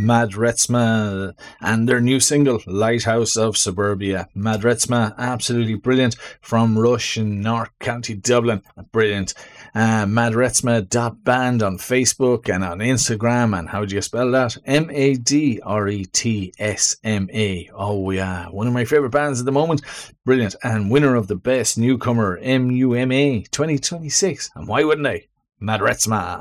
Madretsma and their new single, Lighthouse of Suburbia. Madretsma, absolutely brilliant, from Rush in North County Dublin. Brilliant. Madretsma.band on Facebook and on Instagram. And how do you spell that? Madretsma. Oh yeah, one of my favourite bands at the moment. Brilliant. And winner of the Best Newcomer MUMA 2026. And why wouldn't I? Madretsma.